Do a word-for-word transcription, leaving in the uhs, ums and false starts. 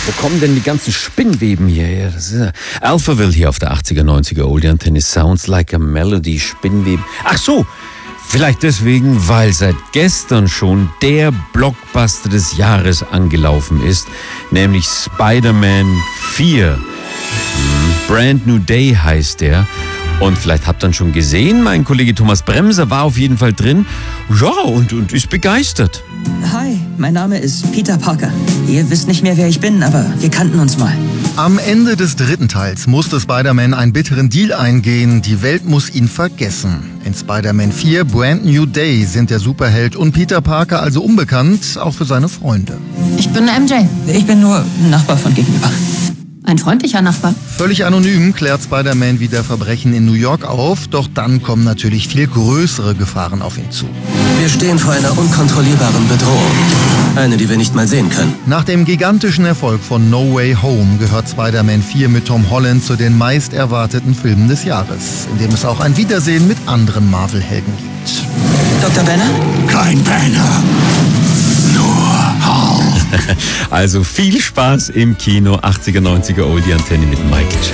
Wo kommen denn die ganzen Spinnweben hierher? Das ist ja Alphaville hier auf der achtziger, neunziger Oldie Antenne. Sounds like a Melody, Spinnweben. Ach so, vielleicht deswegen, weil seit gestern schon der Blockbuster des Jahres angelaufen ist, nämlich Spider-Man vier. Brand New Day heißt der. Und vielleicht habt ihr ihn schon gesehen, mein Kollege Thomas Bremser war auf jeden Fall drin. Ja, und, und ist begeistert. Hi, mein Name ist Peter Parker. Ihr wisst nicht mehr, wer ich bin, aber wir kannten uns mal. Am Ende des dritten Teils musste Spider-Man einen bitteren Deal eingehen. Die Welt muss ihn vergessen. In Spider-Man vier Brand New Day sind der Superheld und Peter Parker also unbekannt, auch für seine Freunde. Ich bin M J. Ich bin nur ein Nachbar von gegenüber. Ein freundlicher Nachbar. Völlig anonym klärt Spider-Man wieder Verbrechen in New York auf, doch dann kommen natürlich viel größere Gefahren auf ihn zu. Wir stehen vor einer unkontrollierbaren Bedrohung. Eine, die wir nicht mal sehen können. Nach dem gigantischen Erfolg von No Way Home gehört Spider-Man vier mit Tom Holland zu den meist erwarteten Filmen des Jahres, in dem es auch ein Wiedersehen mit anderen Marvel-Helden gibt. Doktor Banner? Kein Banner. Nur Hulk. Also viel Spaß im Kino, achtziger, neunziger Oldie Antenne mit Michael J.